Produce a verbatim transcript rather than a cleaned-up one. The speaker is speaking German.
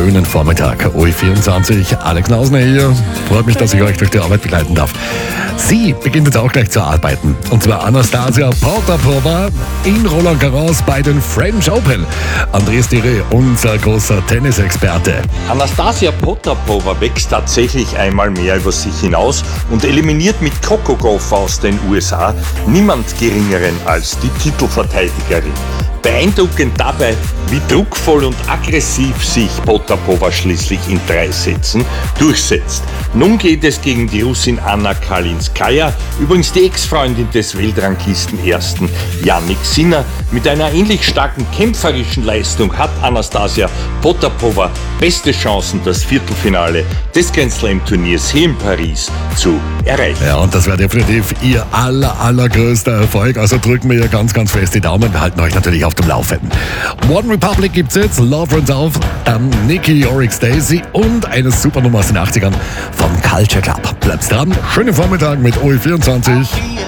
schönen Vormittag. O E vierundzwanzig, Alex Nausner hier. Freut mich, dass ich euch durch die Arbeit begleiten darf. Sie beginnt jetzt auch gleich zu arbeiten. Und zwar Anastasia Potapova in Roland Garros bei den French Open. Andreas Thierry, unser großer Tennisexperte. Anastasia Potapova wächst tatsächlich einmal mehr über sich hinaus und eliminiert mit Coco Gauff aus den U S A niemand Geringeren als die Titelverteidigerin. Beeindruckend dabei, wie druckvoll und aggressiv sich Potapova schließlich in drei Sätzen durchsetzt. Nun geht es gegen die Russin Anna Kalinskaya, übrigens die Ex-Freundin des Weltranglisten-Ersten Jannik Sinner. Mit einer ähnlich starken kämpferischen Leistung hat Anastasia Potapova beste Chancen, das Viertelfinale des Grand Slam-Turniers hier in Paris zu erreichen. Ja, und das wäre definitiv ihr aller, allergrößter Erfolg. Also drücken wir ihr ganz, ganz fest die Daumen. Wir halten euch natürlich auf dem Laufenden. One Republic gibt's jetzt, Love Runs Out, dann Nikki Oryx Daisy und eine Supernummer aus den achtzigern vom Culture Club. Bleibt's dran. Schönen Vormittag mit O E vierundzwanzig.